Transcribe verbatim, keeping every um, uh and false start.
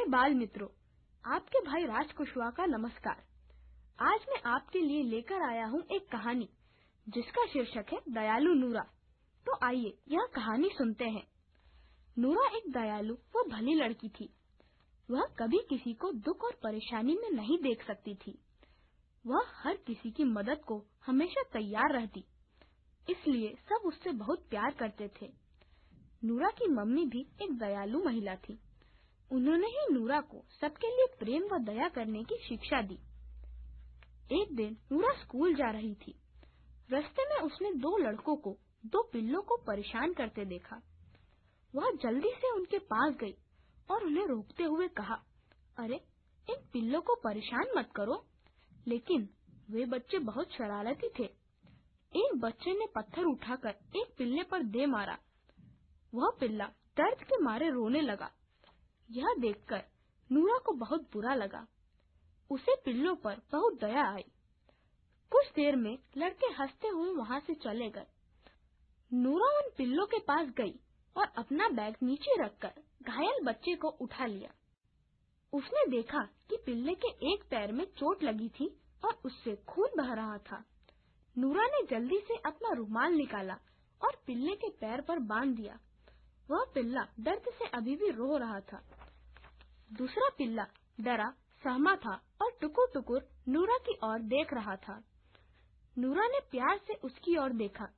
प्यारे बाल मित्रों, आपके भाई राज कुशवाहा का नमस्कार। आज मैं आपके लिए लेकर आया हूँ एक कहानी जिसका शीर्षक है दयालु नूरा। तो आइए यह कहानी सुनते हैं। नूरा एक दयालु व भली लड़की थी। वह कभी किसी को दुख और परेशानी में नहीं देख सकती थी। वह हर किसी की मदद को हमेशा तैयार रहती, इसलिए सब उससे बहुत प्यार करते थे। नूरा की मम्मी भी एक दयालु महिला थी। उन्होंने ही नूरा को सबके लिए प्रेम व दया करने की शिक्षा दी। एक दिन नूरा स्कूल जा रही थी। रास्ते में उसने दो लड़कों को दो पिल्लों को परेशान करते देखा। वह जल्दी से उनके पास गई और उन्हें रोकते हुए कहा, अरे इन पिल्लों को परेशान मत करो। लेकिन वे बच्चे बहुत शरारती थे। एक बच्चे ने पत्थर उठाकर एक पिल्ले पर दे मारा। वह पिल्ला दर्द के मारे रोने लगा। यह देखकर नूरा को बहुत बुरा लगा। उसे पिल्लों पर बहुत दया आई। कुछ देर में लड़के हंसते हुए वहाँ से चले गए। नूरा उन पिल्लों के पास गई और अपना बैग नीचे रखकर घायल बच्चे को उठा लिया। उसने देखा कि पिल्ले के एक पैर में चोट लगी थी और उससे खून बह रहा था। नूरा ने जल्दी से अपना रुमाल निकाला और पिल्ले के पैर पर बांध दिया। वह पिल्ला दर्द से अभी भी रो रहा था। दूसरा पिल्ला डरा सहमा था और टुकुर टुकुर नूरा की ओर देख रहा था। नूरा ने प्यार से उसकी ओर देखा